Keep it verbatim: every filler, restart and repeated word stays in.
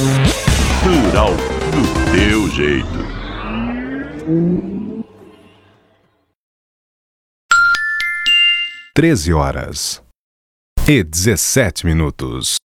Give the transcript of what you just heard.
Plural do teu jeito. Treze horas e dezessete minutos.